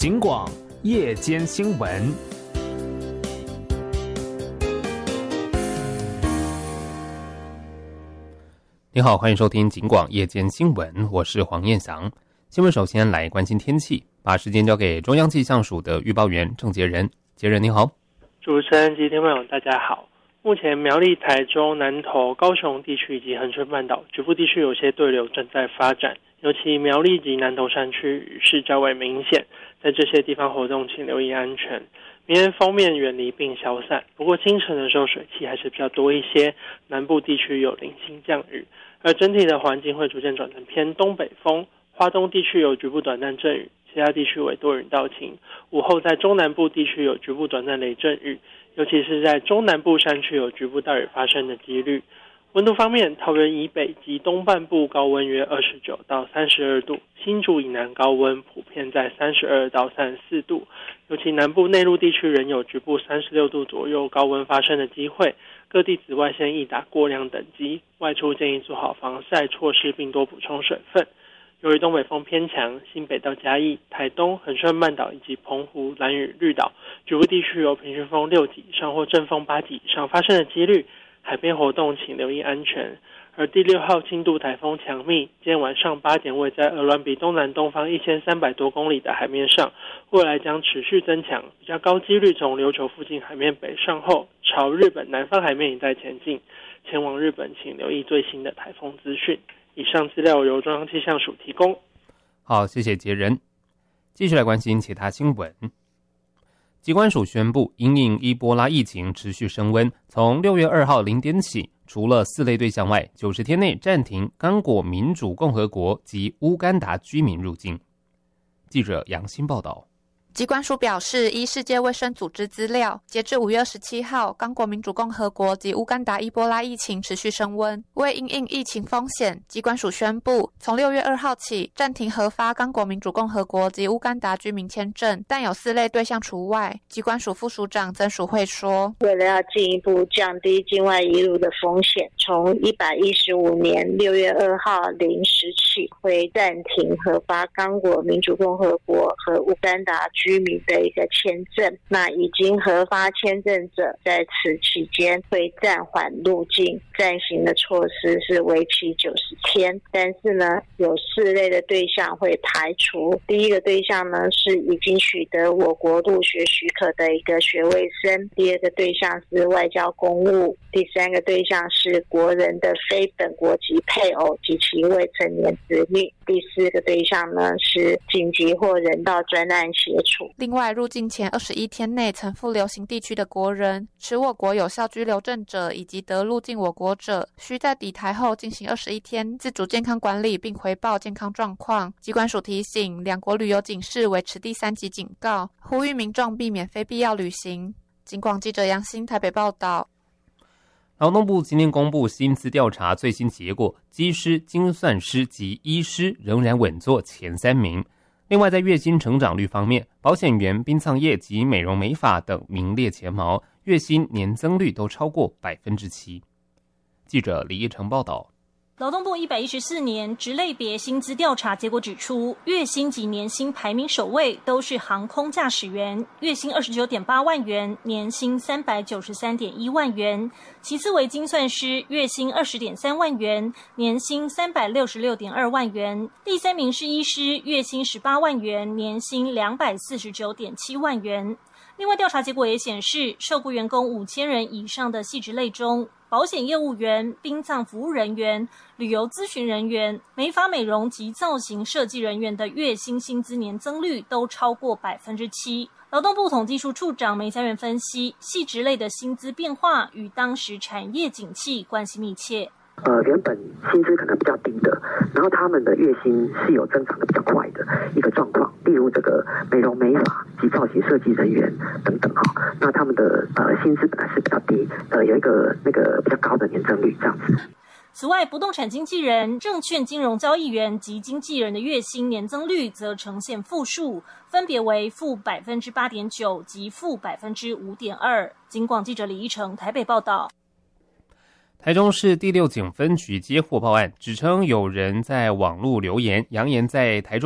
警广夜间新闻。 你好，欢迎收听警广夜间新闻，我是黄彦翔。新闻首先来关心天气，把时间交给中央气象署的预报员郑杰仁。杰仁你好。 主持人及听众朋友大家好。目前苗栗、台中、南投、高雄地区以及恒春半岛局部地区有些对流正在发展，尤其苗栗及南投山区雨势较为明显，在这些地方活动请留意安全。明天锋面远离并消散，不过清晨的时候水汽还是比较多一些，南部地区有零星降雨，而整体的环境会逐渐转成偏东北风，花东地区有局部短暂阵雨，其他地区为多云到晴。午后在中南部地区有局部短暂雷阵雨，尤其是在中南部山区有局部大雨发生的几率。温度方面，桃园以北及东半部高温约29到32度，新竹以南高温普遍在32到34度，尤其南部内陆地区仍有局部36度左右高温发生的机会，各地紫外线易达过量等级，外出建议做好防晒措施并多补充水分。由于东北风偏强，新北到嘉义、台东、恒春半岛以及澎湖、兰屿、绿岛局部地区有平均风6级以上或阵风8级以上发生的几率，海边活动请留意安全。而第6号轻度台风强密，今天晚上8点位在鹅銮鼻东南东方1300多公里的海面上，未来将持续增强，比较高几率从琉球附近海面北上后，朝日本南方海面一带前进。前往日本请留意最新的台风资讯。以上资料由中央气象署提供。 好，谢谢杰仁。继续来关心其他新闻。疾管署宣布，因应伊波拉疫情持续升温，从6月2号0点起，除了4类对象外，90天内暂停刚果民主共和国及乌干达居民入境。记者杨欣报道。 疾管署表示，依世界卫生组织资料，截至5月27号，刚果民主共和国及乌干达伊波拉疫情持续升温。为因应疫情风险，疾管署宣布，从6月2号起暂停核发刚果民主共和国及乌干达居民签证，但有4类对象除外。疾管署副署长曾淑慧说， 为了要进一步降低境外移入的风险，从115年6月2号0时起，会暂停核发刚果民主共和国和乌干达居民的一个签证。那已经核发签证者在此期间会暂缓入境，暂行的措施是为期90天。但是呢，有4类的对象会排除。第一个对象呢，是已经取得我国入学许可的一个学位生，第二个对象是外交公务，第3个对象是国人的非本国籍配偶及其未成年子女，第4个对象呢是紧急或人道专案协助。 另外，入境前21天内曾赴流行地区的国人、持我国有效居留证者以及得入境我国者，需在抵台后进行21天自主健康管理并回报健康状况。疾管署提醒，两国旅游警示维持第3级警告，呼吁民众避免非必要旅行。警广记者杨欣台北报道。 劳动部今天公布薪资调查最新结果，机师、精算师及医师仍然稳坐前3名。另外，在月薪成长率方面，保险员、殡葬业及美容美发等名列前茅，月薪年增率都超过7%。记者李义成报道。 劳动部114年职类别薪资调查结果指出，月薪及年薪排名首位都是航空驾驶员，月薪29.8万元，年薪393.1万元；其次为精算师，月薪20.3万元，年薪366.2万元；第3名是医师，月薪18万元，年薪249.7万元。另外，调查结果也显示，受雇员工5000人以上的系职类中，保险业务员、殡葬服务人员、旅游咨询人员、美发美容及造型设计人员的月薪薪资年增率都超过7%。劳动部统计处处长梅家元分析，系职类的薪资变化与当时产业景气关系密切。 原本薪资可能比较低的，然后他们的月薪是有增长的比较快的一个状况，例如这个美容美发及造型设计人员等等哈，那他们的薪资本来是比较低，有一个比较高的年增率这样子。 此外，不动产经纪人、证券金融交易员及经纪人的月薪年增率则呈现负数，分别为-8.9%及-5.2%。警广记者李一成台北报道。 台中市第6警分局接获报案，指称有人在网络留言，扬言在台中